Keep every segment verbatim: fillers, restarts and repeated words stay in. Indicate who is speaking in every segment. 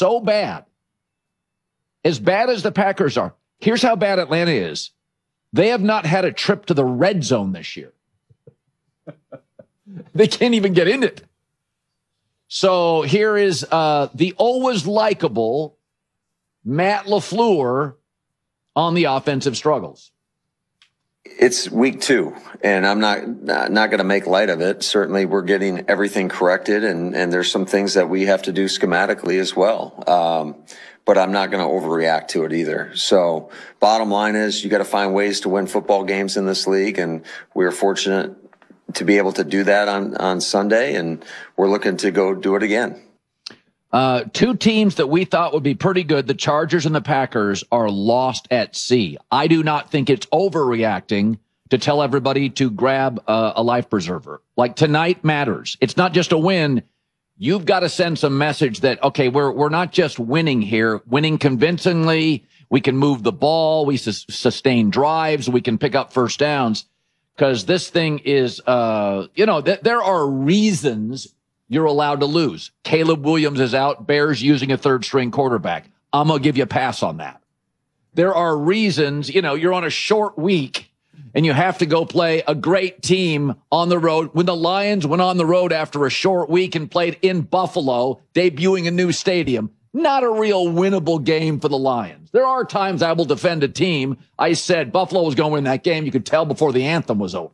Speaker 1: so bad, as bad as the Packers are, here's how bad Atlanta is. They have not had a trip to the red zone this year. They can't even get in it. So here is uh, the always likable Matt LaFleur on the offensive struggles.
Speaker 2: It's week two, and I'm not not going to make light of it. Certainly, we're getting everything corrected, and, and there's some things that we have to do schematically as well. Um, but I'm not going to overreact to it either. So bottom line is you got to find ways to win football games in this league, and we're fortunate to be able to do that on, on Sunday, and we're looking to go do it again.
Speaker 1: Uh, two teams that we thought would be pretty good, the Chargers and the Packers, are lost at sea. I do not think it's overreacting to tell everybody to grab uh, a life preserver. Like, tonight matters. It's not just a win. You've got to send some message that, okay, we're we're not just winning here, winning convincingly. We can move the ball. We sus- sustain drives. We can pick up first downs. Because this thing is, uh, you know, th- there are reasons you're allowed to lose. Caleb Williams is out. Bears using a third-string quarterback. I'm going to give you a pass on that. There are reasons, you know, you're on a short week and you have to go play a great team on the road. When the Lions went on the road after a short week and played in Buffalo, debuting a new stadium, not a real winnable game for the Lions. There are times I will defend a team. I said Buffalo was going to win that game. You could tell before the anthem was over.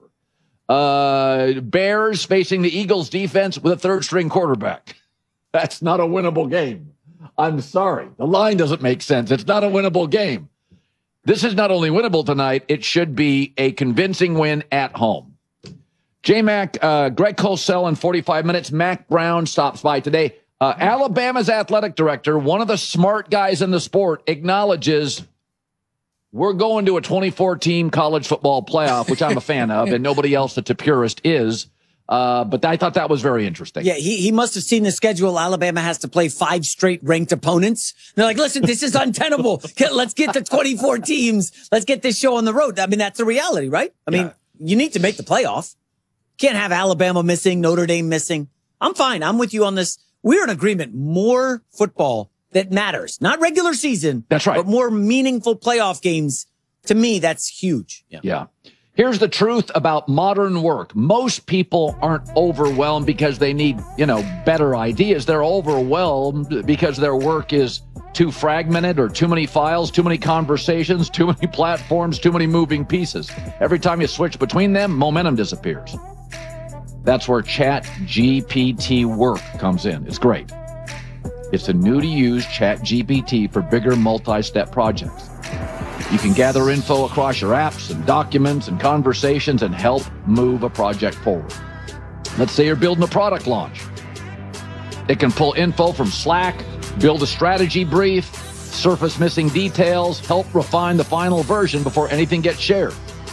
Speaker 1: Uh, Bears facing the Eagles defense with a third string quarterback. That's not a winnable game. I'm sorry. The line doesn't make sense. It's not a winnable game. This is not only winnable tonight, it should be a convincing win at home. J-Mac, uh, Greg Cosell in forty-five minutes. Mac Brown stops by today. Uh, Alabama's athletic director, one of the smart guys in the sport, acknowledges we're going to a twenty-four team college football playoff, which I'm a fan of, and nobody else that's a purist is. Uh, but I thought that was very interesting.
Speaker 3: Yeah, he, he must have seen the schedule. Alabama has to play five straight ranked opponents. They're like, listen, this is untenable. Let's get to twenty-four teams. Let's get this show on the road. I mean, that's the reality, right? I mean, yeah. You need to make the playoff. Can't have Alabama missing, Notre Dame missing. I'm fine. I'm with you on this. We're in agreement. More football that matters, not regular season.
Speaker 1: That's right.
Speaker 3: But more meaningful playoff games. To me, that's huge.
Speaker 1: Yeah. yeah. Here's the truth about modern work. Most people aren't overwhelmed because they need, you know, better ideas. They're overwhelmed because their work is too fragmented or too many files, too many conversations, too many platforms, too many moving pieces. Every time you switch between them, momentum disappears. That's where Chat G P T Work comes in. It's great. It's a new-to-use Chat G P T for bigger multi-step projects. You can gather info across your apps and documents and conversations and help move a project forward. Let's say you're building a product launch. It can pull info from Slack, build a strategy brief, surface missing details, help refine the final version before anything gets shared.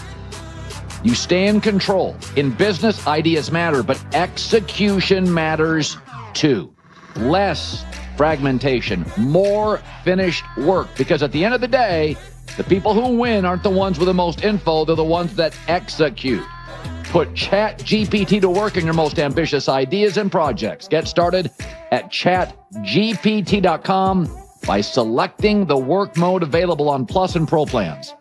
Speaker 1: You stay in control. In business, ideas matter, but execution matters too. Less fragmentation, more finished work. Because at the end of the day, the people who win aren't the ones with the most info, they're the ones that execute. Put Chat G P T to work in your most ambitious ideas and projects. Get started at chat G P T dot com by selecting the work mode available on Plus and Pro plans.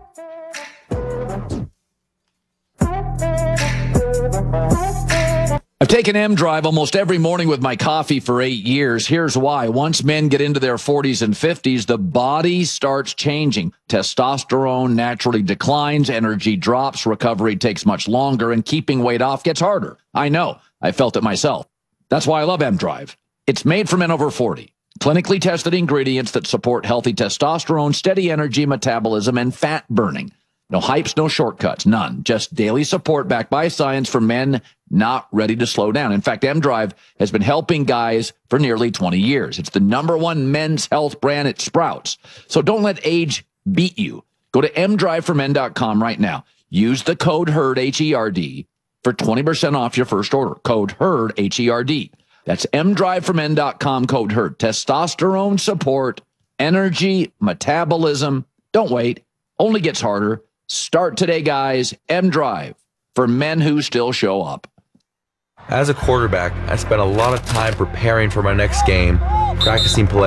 Speaker 1: I've taken M-Drive almost every morning with my coffee for eight years. Here's why. Once men get into their forties and fifties, the body starts changing. Testosterone naturally declines, energy drops, recovery takes much longer, and keeping weight off gets harder. I know. I felt it myself. That's why I love M-Drive. It's made for men over forty. Clinically tested ingredients that support healthy testosterone, steady energy, metabolism, and fat burning. No hypes, no shortcuts, none. Just daily support backed by science for men not ready to slow down. In fact, M-Drive has been helping guys for nearly twenty years. It's the number one men's health brand at Sprouts. So don't let age beat you. Go to m drive for men dot com right now. Use the code HERD, H E R D, for twenty percent off your first order. Code HERD, H E R D. That's m drive for men dot com, code HERD. Testosterone support, energy, metabolism. Don't wait. Only gets harder. Start today, guys. M-Drive for men who still show up.
Speaker 4: As a quarterback, I spent a lot of time preparing for my next game, practicing play.